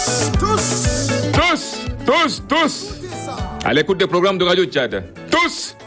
Tous à l'écoute des programmes de Radio Tchad. Tous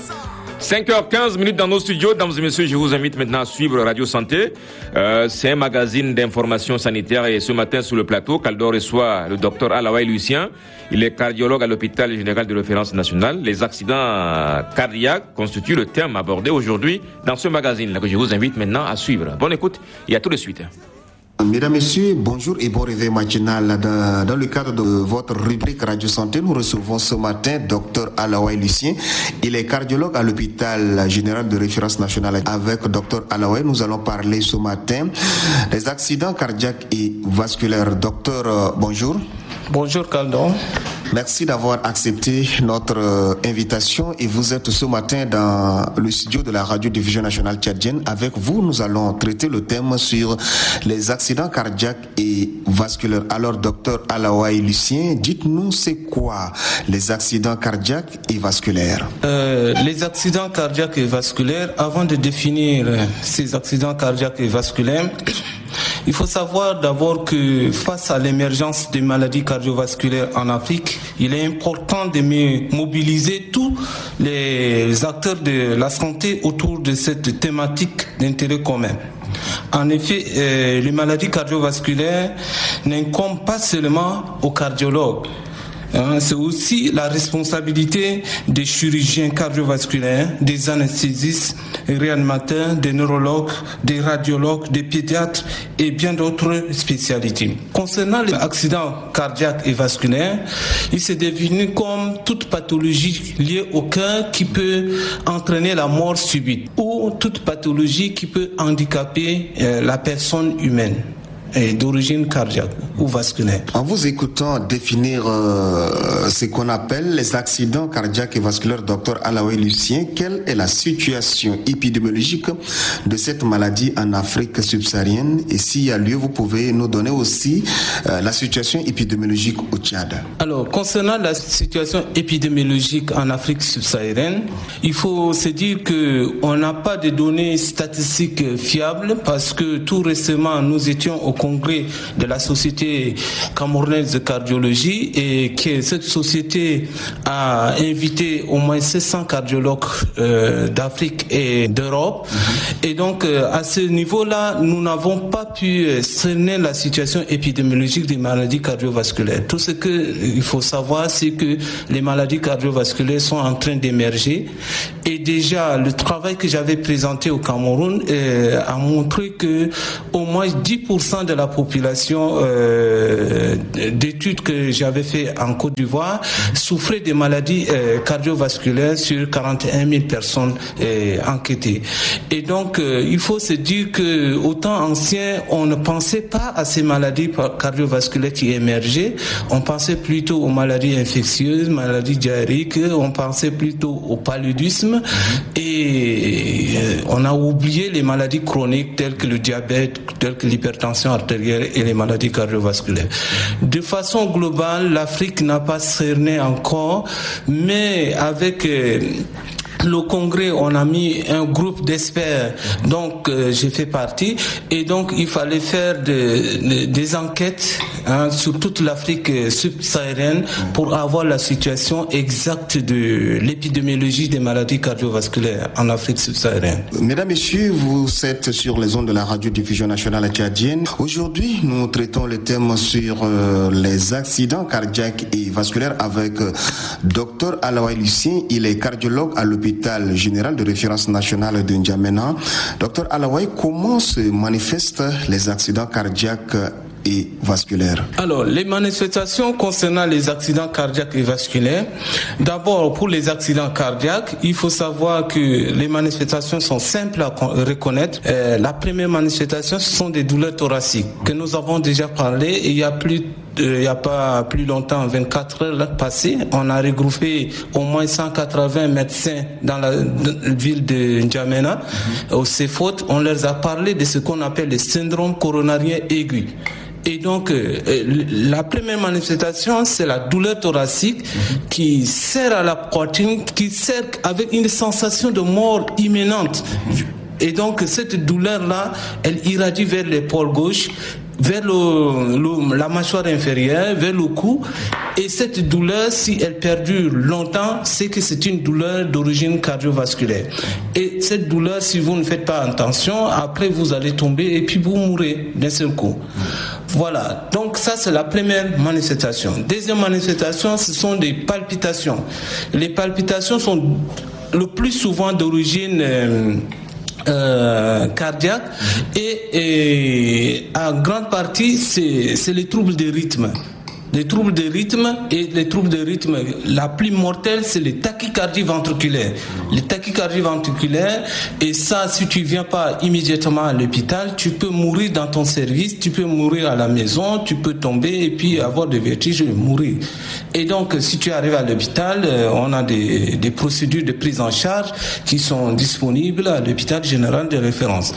5h15 dans nos studios. Dames et messieurs, je vous invite maintenant à suivre Radio Santé. C'est un magazine d'information sanitaire et ce matin sur le plateau, Kaldor reçoit le docteur Alaouaï Lucien. Il est cardiologue à l'hôpital général de référence nationale. Les accidents cardiaques constituent le thème abordé aujourd'hui dans ce magazine que je vous invite maintenant à suivre. Bonne écoute et à tout de suite. Mesdames, Messieurs, bonjour et bon réveil matinal. Dans le cadre de votre rubrique Radio Santé, nous recevons ce matin Dr Alaouaï Lucien. Il est cardiologue à l'hôpital général de référence nationale. Avec Dr Alaouaï, nous allons parler ce matin des accidents cardiaques et vasculaires. Docteur, bonjour. Bonjour Kaldon. Merci d'avoir accepté notre invitation et vous êtes ce matin dans le studio de la radiodiffusion nationale tchadienne. Avec vous, nous allons traiter le thème sur les accidents cardiaques et vasculaires. Alors, docteur Alaouaï Lucien, dites-nous c'est quoi les accidents cardiaques et vasculaires? Les accidents cardiaques et vasculaires, avant de définir ces accidents cardiaques et vasculaires, il faut savoir d'abord que face à l'émergence des maladies cardiovasculaires en Afrique, il est important de mobiliser tous les acteurs de la santé autour de cette thématique d'intérêt commun. En effet, les maladies cardiovasculaires n'incombent pas seulement aux cardiologues. C'est aussi la responsabilité des chirurgiens cardiovasculaires, des anesthésistes, réanimateurs, des neurologues, des radiologues, des pédiatres et bien d'autres spécialités. Concernant les accidents cardiaques et vasculaires, il s'est défini comme toute pathologie liée au cœur qui peut entraîner la mort subite ou toute pathologie qui peut handicaper la personne humaine d'origine cardiaque ou vasculaire. En vous écoutant définir ce qu'on appelle les accidents cardiaques et vasculaires, docteur Alaouaï Lucien, quelle est la situation épidémiologique de cette maladie en Afrique subsaharienne? Et s'il y a lieu, vous pouvez nous donner aussi la situation épidémiologique au Tchad. Alors, concernant la situation épidémiologique en Afrique subsaharienne, il faut se dire qu'on n'a pas de données statistiques fiables parce que tout récemment, nous étions au congrès de la Société camerounaise de cardiologie et que cette société a invité au moins 700 cardiologues d'Afrique et d'Europe. Et donc, à ce niveau-là, nous n'avons pas pu cerner la situation épidémiologique des maladies cardiovasculaires. Tout ce qu'il faut savoir, c'est que les maladies cardiovasculaires sont en train d'émerger. Et déjà, le travail que j'avais présenté au Cameroun a montré que au moins 10% de la population d'études que j'avais fait en Côte d'Ivoire souffrait des maladies cardiovasculaires sur 41 000 personnes enquêtées. Et donc, il faut se dire que au temps ancien, on ne pensait pas à ces maladies cardiovasculaires qui émergeaient. On pensait plutôt aux maladies infectieuses, maladies diarrhéiques, on pensait plutôt au paludisme et on a oublié les maladies chroniques telles que le diabète, telles que l'hypertension artérielle et les maladies cardiovasculaires. De façon globale, l'Afrique n'a pas cerné encore, mais avec le congrès, on a mis un groupe d'experts, donc j'ai fait partie, et donc il fallait faire des enquêtes sur toute l'Afrique subsaharienne pour avoir la situation exacte de l'épidémiologie des maladies cardiovasculaires en Afrique subsaharienne. Mesdames, Messieurs, vous êtes sur les ondes de la radiodiffusion nationale tchadienne. Aujourd'hui, nous traitons le thème sur les accidents cardiaques et vasculaires avec Dr Alaouaï Lucien. Il est cardiologue à l'hôpital général de référence nationale de N'Djamena. Docteur Alaouaï, comment se manifestent les accidents cardiaques et vasculaires? Alors, les manifestations concernant les accidents cardiaques et vasculaires, d'abord pour les accidents cardiaques, il faut savoir que les manifestations sont simples à reconnaître. La première manifestation, ce sont des douleurs thoraciques que nous avons déjà parlé et il y a pas plus longtemps, 24 heures passées, on a regroupé au moins 180 médecins dans la ville de N'Djamena, au CEFOT. On leur a parlé de ce qu'on appelle le syndrome coronarien aigu. Et donc, la première manifestation, c'est la douleur thoracique qui sert à la poitrine, qui sert avec une sensation de mort imminente. Et donc, cette douleur-là, elle irradie vers l'épaule gauche vers la mâchoire inférieure, vers le cou. Et cette douleur, si elle perdure longtemps, c'est que c'est une douleur d'origine cardiovasculaire. Et cette douleur, si vous ne faites pas attention, après vous allez tomber et puis vous mourrez d'un seul coup. Voilà, donc ça c'est la première manifestation. Deuxième manifestation, ce sont des palpitations. Les palpitations sont le plus souvent d'origine cardiaque et en grande partie c'est les troubles de rythme. Les troubles de rythme et les troubles de rythme, la plus mortelle, c'est les tachycardies ventriculaires. Les tachycardies ventriculaires, et ça, si tu viens pas immédiatement à l'hôpital, tu peux mourir dans ton service, tu peux mourir à la maison, tu peux tomber et puis avoir des vertiges et mourir. Et donc, si tu arrives à l'hôpital, on a des procédures de prise en charge qui sont disponibles à l'hôpital général de référence.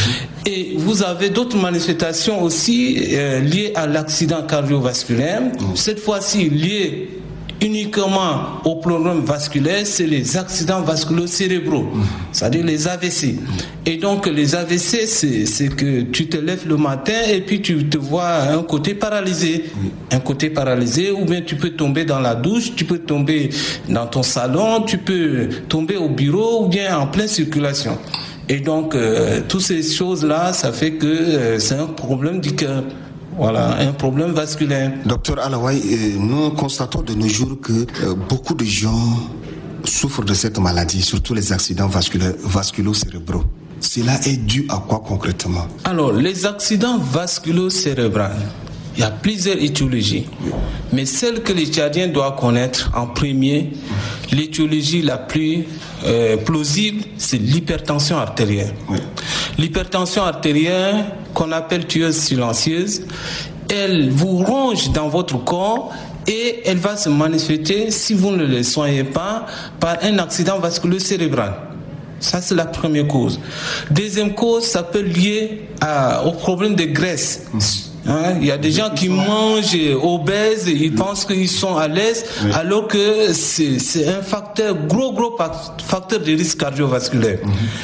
Et vous avez d'autres manifestations aussi liées à l'accident cardiovasculaire. Cette fois-ci liées uniquement au problème vasculaire, c'est les accidents vasculo-cérébraux, c'est-à-dire les AVC. Et donc les AVC, c'est que tu te lèves le matin et puis tu te vois un côté paralysé. Un côté paralysé, ou bien tu peux tomber dans la douche, tu peux tomber dans ton salon, tu peux tomber au bureau ou bien en pleine circulation. Et donc, toutes ces choses-là, ça fait que c'est un problème du cœur. Voilà, un problème vasculaire. Docteur Alaouaye, nous constatons de nos jours que beaucoup de gens souffrent de cette maladie, surtout les accidents vasculo-cérébraux. Cela est dû à quoi concrètement? Alors, les accidents vasculo-cérébraux, il y a plusieurs étiologies. Mais celle que les Tchadiens doivent connaître en premier, l'étiologie la plus plausible, c'est l'hypertension artérielle. Oui. L'hypertension artérielle, qu'on appelle tueuse silencieuse, elle vous ronge dans votre corps et elle va se manifester, si vous ne le soignez pas, par un accident vasculo-cérébral. Ça, c'est la première cause. Deuxième cause, ça peut lier au problème de graisse. Il y a des gens qui mangent obèses et ils pensent qu'ils sont à l'aise, alors que c'est un facteur, gros facteur de risque cardiovasculaire.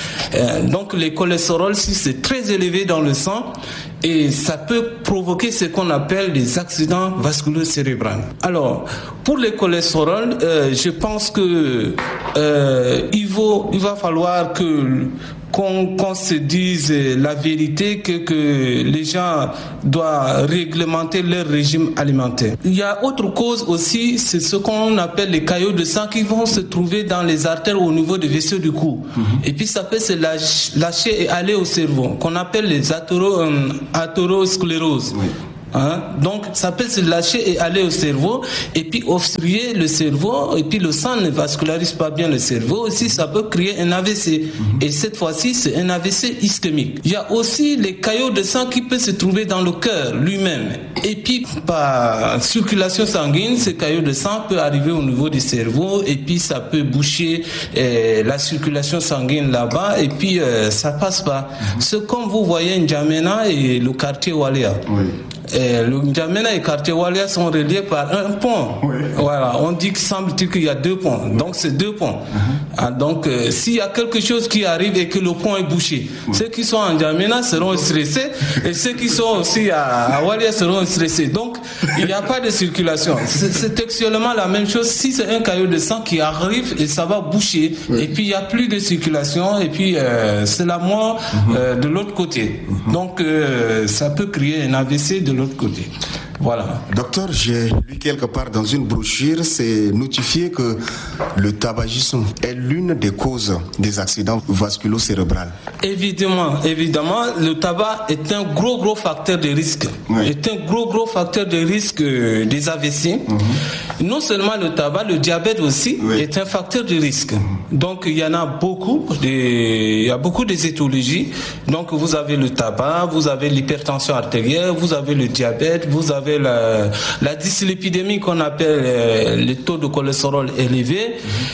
Donc les cholestérols, si c'est très élevé dans le sang, et ça peut provoquer ce qu'on appelle des accidents vasculo-cérébraux. Alors, pour les cholestérols, je pense que il va falloir qu'on se dise la vérité, que les gens doivent réglementer leur régime alimentaire. Il y a autre cause aussi, c'est ce qu'on appelle les caillots de sang qui vont se trouver dans les artères au niveau des vaisseaux du cou. Et puis ça peut se lâcher et aller au cerveau, qu'on appelle les athéroscléroses. Donc ça peut se lâcher et aller au cerveau et puis obstruer le cerveau, et puis le sang ne vascularise pas bien le cerveau, aussi ça peut créer un AVC. Et cette fois-ci c'est un AVC ischémique. Il y a aussi les caillots de sang qui peuvent se trouver dans le cœur lui-même, et puis par circulation sanguine, ces caillots de sang peuvent arriver au niveau du cerveau et puis ça peut boucher la circulation sanguine là-bas, et puis ça passe pas. C'est comme vous voyez N'Djamena et le quartier Walia. Le N'Djamena et quartier Walia sont reliés par un pont. Voilà, on dit qu'il semble-t-il qu'il y a 2 ponts. Donc c'est 2 ponts. Donc s'il y a quelque chose qui arrive et que le pont est bouché, ceux qui sont en N'Djamena seront stressés et ceux qui sont aussi à Walia seront stressés. Donc il n'y a pas de circulation. C'est textuellement la même chose. Si c'est un caillot de sang qui arrive et ça va boucher, et puis il n'y a plus de circulation, et puis c'est la mort de l'autre côté. Donc ça peut créer un AVC de l'autre côté. Voilà. Docteur, j'ai lu quelque part dans une brochure, c'est notifié que le tabagisme est l'une des causes des accidents vasculo-cérébraux. Évidemment, le tabac est un gros facteur de risque. Est un gros facteur de risque des AVC. Non seulement le tabac, le diabète aussi est un facteur de risque. Donc il y en a beaucoup, il y a beaucoup des étiologies. Donc vous avez le tabac, vous avez l'hypertension artérielle, vous avez le diabète, vous avez la dyslipidémie qu'on appelle le taux de cholestérol élevé,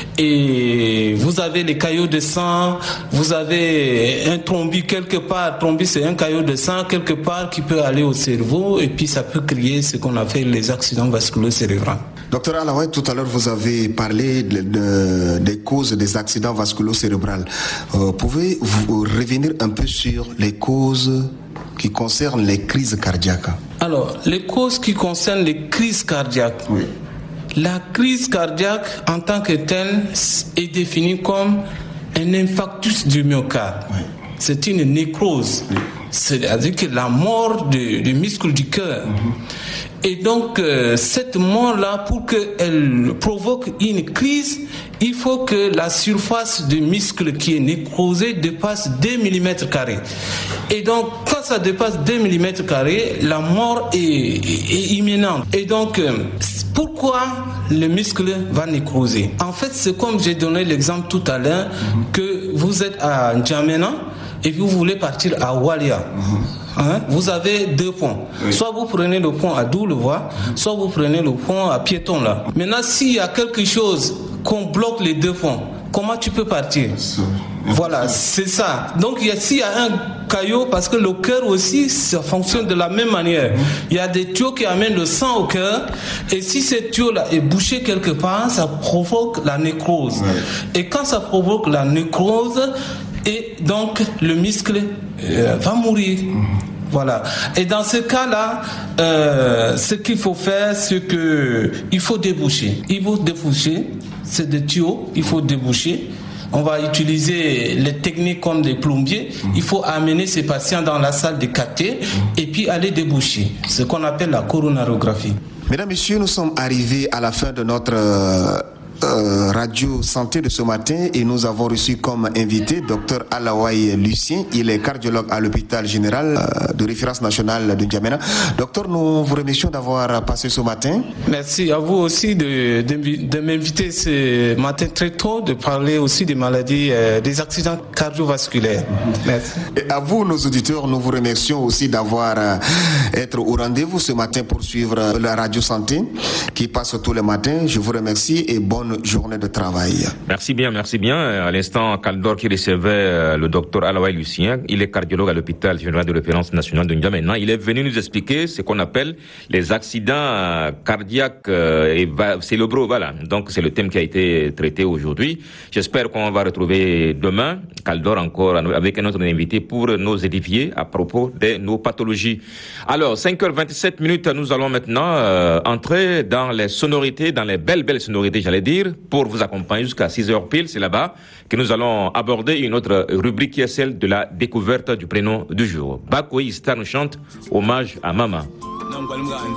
et vous avez les caillots de sang, vous avez un thrombus quelque part. Thrombus, c'est un caillot de sang quelque part qui peut aller au cerveau, et puis ça peut créer ce qu'on appelle les accidents vasculo-cérébraux. Docteur Alaouaye, tout à l'heure vous avez parlé des causes des accidents vasculo-cérébraux. Pouvez-vous revenir un peu sur les causes qui concernent les crises cardiaques. Alors, les causes qui concernent les crises cardiaques. Oui. La crise cardiaque, en tant que telle, est définie comme un infarctus du myocarde. Oui. C'est une nécrose. Oui. C'est-à-dire que la mort du muscle du cœur. Et donc, cette mort-là, pour qu'elle provoque une crise, il faut que la surface du muscle qui est nécrosé dépasse 2 mm². Et donc, quand ça dépasse 2 mm², la mort est imminente. Et donc, pourquoi le muscle va nécroser? En fait, c'est comme j'ai donné l'exemple tout à l'heure, que vous êtes à N'Djamena et puis vous voulez partir à Walia. Vous avez 2 ponts. Oui. Soit vous prenez le pont à Doulevoie, soit vous prenez le pont à Piéton là. Maintenant, s'il y a quelque chose qu'on bloque les 2 ponts, comment tu peux partir? Voilà, c'est ça. Donc s'il y a un caillot, parce que le cœur aussi, ça fonctionne de la même manière. Il y a des tuyaux qui amènent le sang au cœur, et si ce tuyau-là est bouché quelque part, ça provoque la nécrose. Oui. Et quand ça provoque la nécrose, et donc le muscle va mourir. Voilà. Et dans ce cas-là, ce qu'il faut faire, c'est que il faut déboucher. Il faut déboucher. C'est des tuyaux. Il faut déboucher. On va utiliser les techniques comme des plombiers. Il faut amener ces patients dans la salle de cathé et puis aller déboucher. Ce qu'on appelle la coronarographie. Mesdames, Messieurs, nous sommes arrivés à la fin de notre Radio Santé de ce matin et nous avons reçu comme invité Dr Alaouaye Lucien. Il est cardiologue à l'hôpital général de référence nationale de N'Djamena. Docteur, nous vous remercions d'avoir passé ce matin. Merci à vous aussi de m'inviter ce matin très tôt, de parler aussi des maladies, des accidents cardiovasculaires. Merci. Et à vous, nos auditeurs, nous vous remercions aussi d'avoir été au rendez-vous ce matin pour suivre la Radio Santé qui passe tous les matins. Je vous remercie et bonne journée de travail. Merci bien. À l'instant, Kaldor qui recevait le docteur Alaouaye Lucien, il est cardiologue à l'hôpital général de référence nationale de N'Djamena. Il est venu nous expliquer ce qu'on appelle les accidents cardiaques et cérébraux. Voilà. Donc, c'est le thème qui a été traité aujourd'hui. J'espère qu'on va retrouver demain Kaldor encore avec un autre invité pour nous édifier à propos de nos pathologies. Alors, 5h27, nous allons maintenant entrer dans les sonorités, dans les belles sonorités, j'allais dire, pour vous accompagner jusqu'à 6h pile. C'est là-bas que nous allons aborder une autre rubrique qui est celle de la découverte du prénom du jour. Bakoyi Star nous chante hommage à Mama.